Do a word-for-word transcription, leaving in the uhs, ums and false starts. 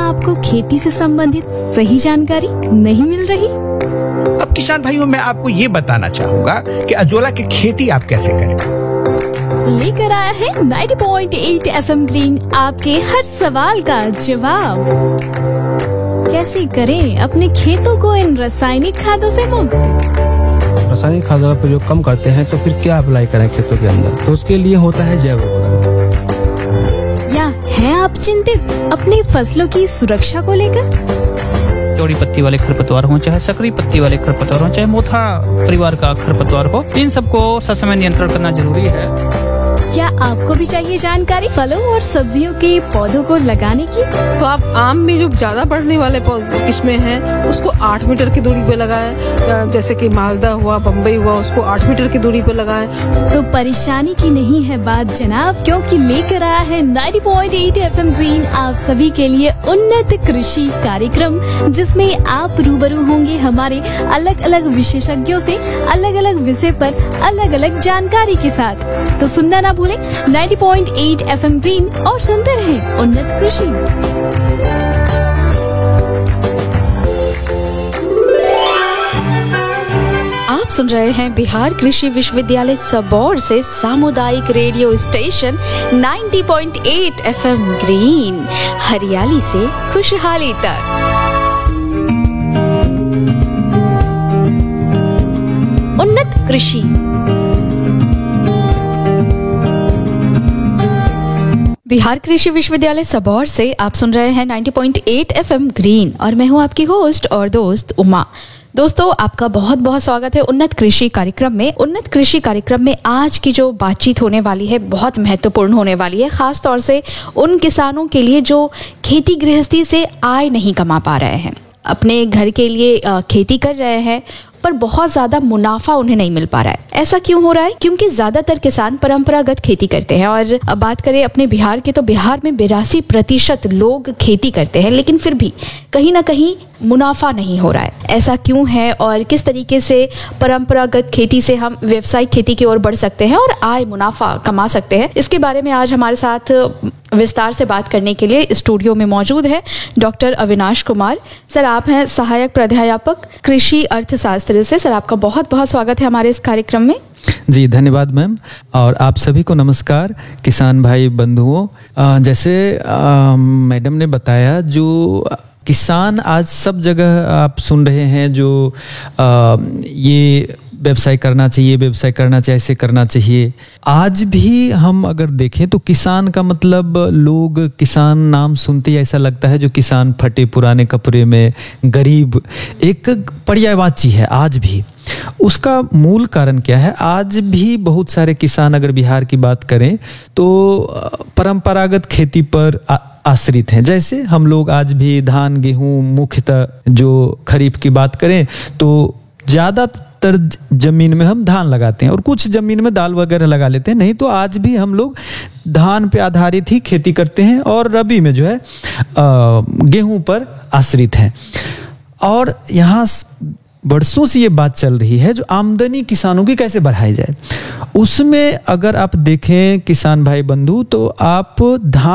आपको खेती से संबंधित सही जानकारी नहीं मिल रही? अब किसान भाइयों, मैं आपको ये बताना चाहूंगा कि अजोला की खेती आप कैसे करें। लेकर आया है नब्बे पॉइंट आठ एफएम ग्रीन आपके हर सवाल का जवाब। कैसे करें अपने खेतों को इन रासायनिक खादों से मुक्त? रासायनिक खादों का प्रयोग कम करते हैं तो फिर क्या अप्लाई करें खेतों के अंदर? तो उसके लिए होता है जैव उर्वरक। या हैं आप चिंतित अपनी फसलों की सुरक्षा को लेकर? चौड़ी पत्ती वाले खरपतवार हो, चाहे सकरी पत्ती वाले खरपतवार हो, चाहे मोथा परिवार का खरपतवार हो, इन सबको ससमय नियंत्रण करना जरूरी है। क्या आपको भी चाहिए जानकारी फलों और सब्जियों के पौधों को लगाने की? तो आप आम में जो ज्यादा बढ़ने वाले किस्में हैं उसको आठ मीटर की दूरी पे लगाएं, जैसे कि मालदा हुआ, बम्बई हुआ, उसको आठ मीटर की दूरी पे लगाएं। तो परेशानी की नहीं है बात जनाब, क्योंकि लेकर आया है नब्बे पॉइंट आठ एफएम ग्रीन आप सभी के लिए उन्नत कृषि कार्यक्रम, जिसमें आप रूबरू होंगे हमारे अलग अलग विशेषज्ञों से अलग अलग विषय पर अलग अलग जानकारी के साथ। तो सुनना ना भूलें नब्बे पॉइंट आठ एफएम ग्रीन और सुनते रहें उन्नत कृषि। आप सुन रहे हैं बिहार कृषि विश्वविद्यालय सबौर से सामुदायिक रेडियो स्टेशन नब्बे पॉइंट आठ एफएम ग्रीन, हरियाली से खुशहाली तक। उन्नत कृषि। बिहार कृषि विश्वविद्यालय सबौर से आप सुन रहे हैं नब्बे पॉइंट आठ एफएम ग्रीन और मैं हूं आपकी होस्ट और दोस्त उमा। दोस्तों, आपका बहुत बहुत स्वागत है उन्नत कृषि कार्यक्रम में। उन्नत कृषि कार्यक्रम में आज की जो बातचीत होने वाली है बहुत महत्वपूर्ण होने वाली है, खास तौर से उन किसानों के लिए जो खेती गृहस्थी से आय नहीं कमा पा रहे हैं, अपने घर के लिए खेती कर रहे हैं पर बहुत ज्यादा मुनाफा उन्हें नहीं मिल पा रहा है। ऐसा क्यों हो रहा है? क्योंकि ज्यादातर किसान परंपरागत खेती करते हैं और अब बात करें अपने बिहार के तो बिहार में बिरासी प्रतिशत लोग खेती करते हैं, लेकिन फिर भी कहीं ना कहीं मुनाफा नहीं हो रहा है। ऐसा क्यों है और किस तरीके से परंपरागत खेती से हम व्यावसायिक खेती की ओर बढ़ सकते हैं और आय मुनाफा कमा सकते हैं, इसके बारे में आज हमारे साथ विस्तार से बात करने के लिए स्टूडियो में मौजूद है डॉक्टर अविनाश कुमार। सर, आप हैं सहायक प्राध्यापक कृषि अर्थशास्त्र से। सर, आपका बहुत बहुत स्वागत है हमारे इस कार्यक्रम में। जी धन्यवाद मैम, और आप सभी को नमस्कार किसान भाई बंधुओं। जैसे मैडम ने बताया, जो किसान आज सब जगह आप सुन रहे हैं जो आ, ये व्यवसाय करना चाहिए, व्यवसाय करना चाहिए, ऐसे करना चाहिए। आज भी हम अगर देखें तो किसान का मतलब, लोग किसान नाम सुनते ही ऐसा लगता है जो किसान फटे पुराने कपड़े में, गरीब, एक पर्यायवाची है आज भी। उसका मूल कारण क्या है? आज भी बहुत सारे किसान, अगर बिहार की बात करें तो परंपरागत खेती पर आ, आश्रित हैं। जैसे हम लोग आज भी धान गेहूं, मुख्यतः जो खरीफ की बात करें तो ज़्यादातर जमीन में हम धान लगाते हैं और कुछ जमीन में दाल वगैरह लगा लेते हैं, नहीं तो आज भी हम लोग धान पे आधारित ही खेती करते हैं और रबी में जो है गेहूं पर आश्रित हैं। और यहाँ बरसों से ये बात चल रही है जो आमदनी किसानों की कैसे बढ़ाई जाए। उसमें अगर आप देखें किसान भाई बंधु, तो आप धान